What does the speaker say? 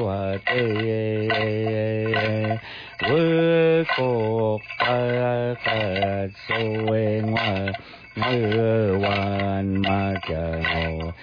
hòa tê vư cột ta khát xuôi ngoa ngư hoàn ma chờ ngộ